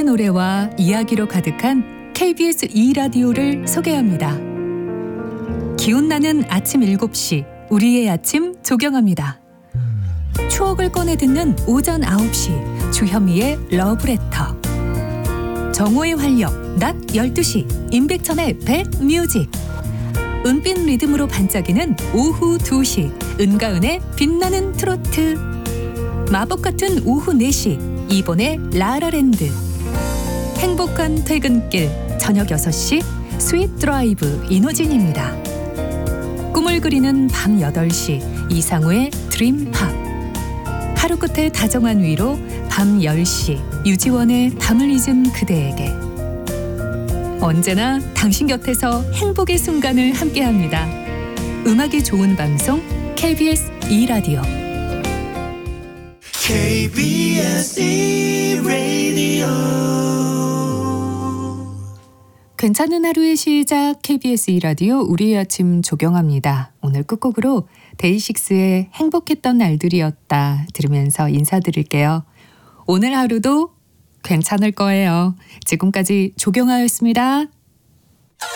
노래와 이야기로 가득한 KBS 2라디오를 소개합니다. 기운나는 아침 7시 우리의 아침 조경합니다. 추억을 꺼내 듣는 오전 9시 주현미의 러브레터. 정오의 활력 낮 12시 임백천의 백뮤직. 은빛 리듬으로 반짝이는 오후 2시 은가은의 빛나는 트로트. 마법 같은 오후 4시 이본의 라라랜드. 행복한 퇴근길 저녁 6시 스윗 드라이브 이노진입니다. 꿈을 그리는 밤 8시 이상우의 드림팝. 하루 끝에 다정한 위로 밤 10시 유지원의 담을 잊은 그대에게. 언제나 당신 곁에서 행복의 순간을 함께합니다. 음악이 좋은 방송 KBS 2라디오. KBS 2라디오. 괜찮은 하루의 시작 KBS 2라디오 우리의 아침 조경합니다. 오늘 끝곡으로 데이식스의 행복했던 날들이었다 들으면서 인사드릴게요. 오늘 하루도 괜찮을 거예요. 지금까지 조경아였습니다.